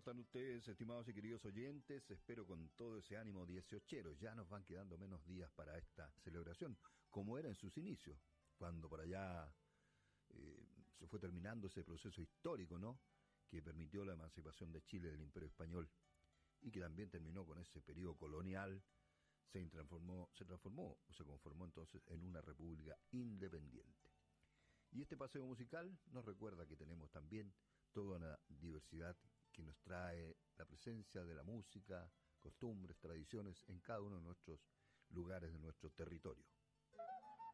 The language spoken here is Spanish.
están ustedes, estimados y queridos oyentes? Espero con todo ese ánimo 18. Ya nos van quedando menos días para esta celebración, como era en sus inicios, cuando por allá se fue terminando ese proceso histórico, ¿no?, que permitió la emancipación de Chile del Imperio Español y que también terminó con ese periodo colonial. Se conformó entonces en una república independiente. Y este paseo musical nos recuerda que tenemos también toda una diversidad que nos trae la presencia de la música, costumbres, tradiciones en cada uno de nuestros lugares de nuestro territorio.